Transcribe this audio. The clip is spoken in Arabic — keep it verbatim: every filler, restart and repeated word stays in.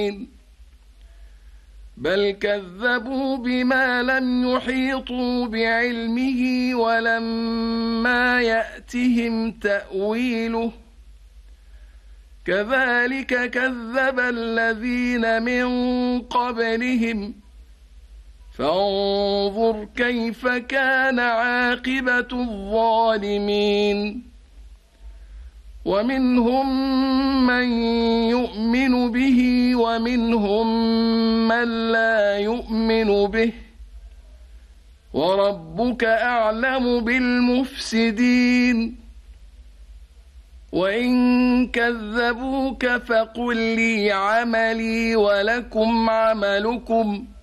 بل كذبوا بما لم يحيطوا بعلمه ولما يأتهم تأويله كذلك كذب الذين من قبلهم فانظر كيف كان عاقبة الظالمين ومنهم من يؤمن به ومنهم من لا يؤمن به وربك أعلم بالمفسدين وإن كذبوك فقل لي عملي ولكم عملكم